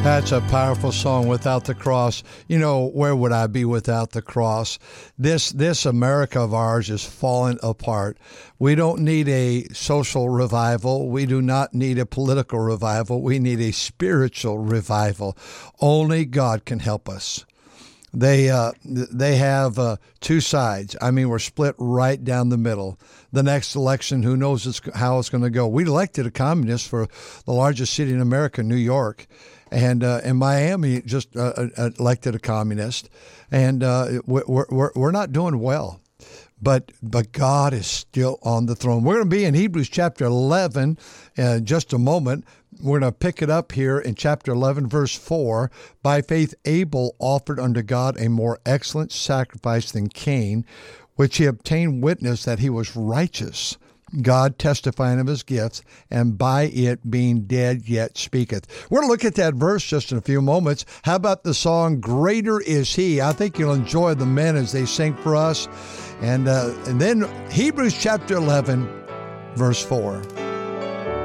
That's a powerful song, Without the Cross. You know, where would I be without the cross? This America of ours is falling apart. We don't need a social revival. We do not need a political revival. We need a spiritual revival. Only God can help us. They have two sides. I mean, we're split right down the middle. The next election, who knows how it's going to go. We elected a communist for the largest city in America, New York. And Miami just elected a communist, and we're not doing well. But God is still on the throne. We're going to be in Hebrews chapter 11 in just a moment. We're going to pick it up here in chapter 11, verse 4. By faith, Abel offered unto God a more excellent sacrifice than Cain, which he obtained witness that he was righteous, God testifying of his gifts, and by it being dead yet speaketh. We're going to look at that verse just in a few moments. How about the song, Greater Is He? I think you'll enjoy the men as they sing for us. And then Hebrews chapter 11, verse 4.